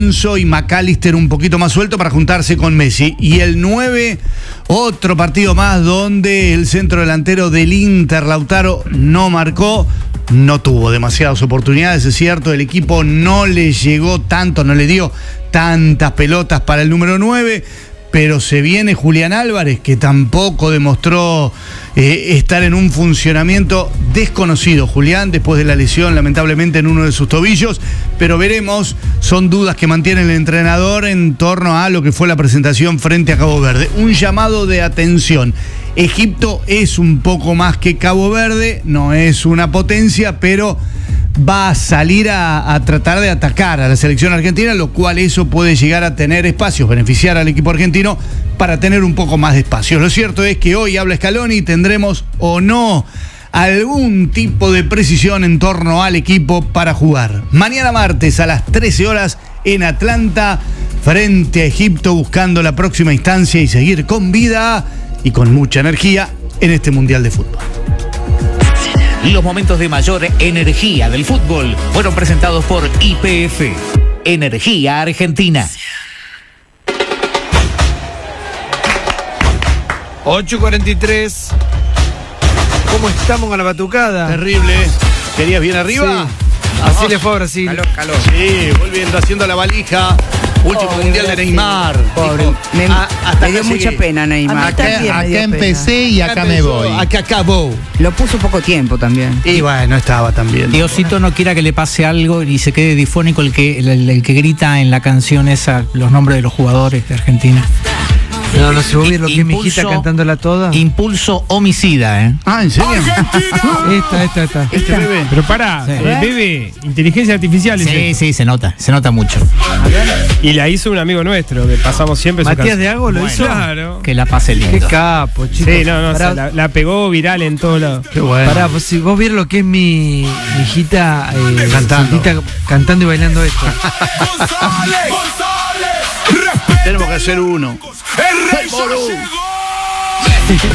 Y McAllister un poquito más suelto para juntarse con Messi. Y el 9, otro partido más donde el centro delantero del Inter, Lautaro, no marcó, no tuvo demasiadas oportunidades, es cierto, el equipo no le llegó tanto, no le dio tantas pelotas para el número 9, pero se viene Julián Álvarez, que tampoco demostró estar en un funcionamiento desconocido. Julián, después de la lesión, lamentablemente, en uno de sus tobillos, pero veremos, son dudas que mantiene el entrenador en torno a lo que fue la presentación frente a Cabo Verde. Un llamado de atención. Egipto es un poco más que Cabo Verde, no es una potencia, pero va a salir a tratar de atacar a la selección argentina, lo cual eso puede llegar a tener espacios, beneficiar al equipo argentino para tener un poco más de espacio. Lo cierto es que hoy habla Scaloni y tendremos o no algún tipo de precisión en torno al equipo para jugar. Mañana martes a las 13 horas en Atlanta, frente a Egipto, buscando la próxima instancia y seguir con vida y con mucha energía en este Mundial de Fútbol. Los momentos de mayor energía del fútbol fueron presentados por YPF, Energía Argentina. 8:43. ¿Cómo estamos con la batucada? Terrible. ¿Querías bien arriba? Sí. Así le fue a Brasil. Calor. Sí, volviendo, haciendo la valija. Último mundial de Neymar. Pobre. Dijo, Me dio mucha pena Neymar. Acá empecé y acá me voy. Acá acabó. Lo puso poco tiempo también. Y bueno, estaba tan bien. Diosito no quiera que le pase algo y se quede difónico el que grita en la canción esa los nombres de los jugadores de Argentina. No se oye lo que es mi hijita cantándola toda. Impulso homicida, ¿eh? Ah, ¿en serio? Esta. Este bebé. Pero pará, Sí. bebé, inteligencia artificial. Sí, se nota mucho. Y la hizo un amigo nuestro, que pasamos siempre su Matías canción. de Ago lo Bueno. hizo. Claro. Que la pase Qué lindo. capo, chicos. Sí, no, Pará, la pegó viral en todos lados. Qué bueno. pará, pues, si vos vieron lo que es mi hijita Cantando. cantando y bailando esto. Tenemos que hacer uno.